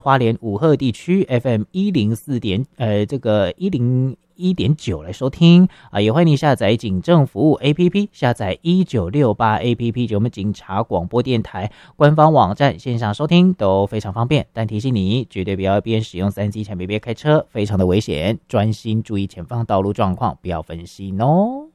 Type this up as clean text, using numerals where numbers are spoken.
花莲武鹤地区 FM 101.9来收听啊，也欢迎你下载警政服务 APP， 下载1968 APP 就我们警察广播电台官方网站，线上收听都非常方便。但提醒你，绝对不要边使用3G 产品边开车，非常的危险，专心注意前方道路状况，不要分心哦。